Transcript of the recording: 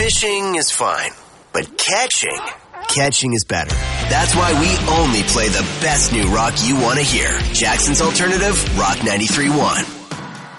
Fishing is fine, but catching is better. That's why we only play the best new rock you want to hear. Jackson's Alternative, Rock 93.1.